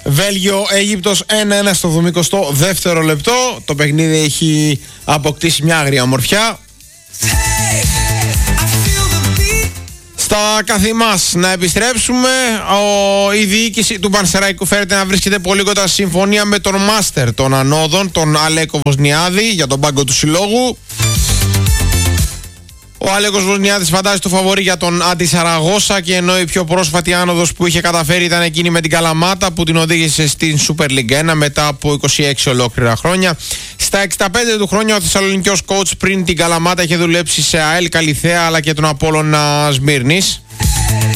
Βέλγιο-Αίγυπτος 1-1 στο 72ο λεπτό. Το παιχνίδι έχει αποκτήσει μια άγρια ομορφιά. Στα καθημάς να επιστρέψουμε. Η διοίκηση του Πανσεραϊκού φέρεται να βρίσκεται πολύ κοντά στη συμφωνία με τον μάστερ των ανόδων, τον Αλέκο Βοσνιάδη, για τον πάγκο του συλλόγου. Ο Αλέκος Βοσνιάδης φαντάζει το φαβορί για τον Άντι Σαραγώσα, και ενώ η πιο πρόσφατη άνοδος που είχε καταφέρει ήταν εκείνη με την Καλαμάτα που την οδήγησε στην Super League 1 μετά από 26 ολόκληρα χρόνια. Στα 65 του χρόνια ο Θεσσαλονικιός coach πριν την Καλαμάτα είχε δουλέψει σε ΑΕΛ Καλιθέα αλλά και τον Απόλλωνα Σμύρνης.